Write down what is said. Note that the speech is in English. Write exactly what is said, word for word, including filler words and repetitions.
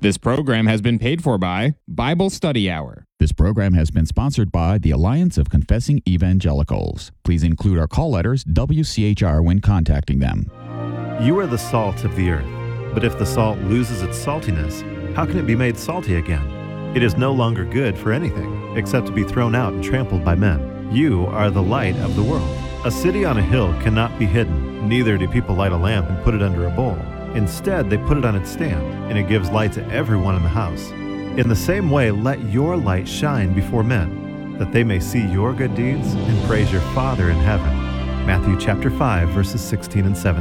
This program has been paid for by Bible Study Hour. This program has been sponsored by the Alliance of Confessing Evangelicals. Please include our call letters W C H R when contacting them. You are the salt of the earth, but if the salt loses its saltiness, how can it be made salty again? It is no longer good for anything except to be thrown out and trampled by men. You are the light of the world. A city on a hill cannot be hidden, neither do people light a lamp and put it under a bowl. Instead, they put it on its stand, and it gives light to everyone in the house. In the same way, let your light shine before men, that they may see your good deeds and praise your Father in heaven. Matthew chapter five, verses sixteen and seventeen.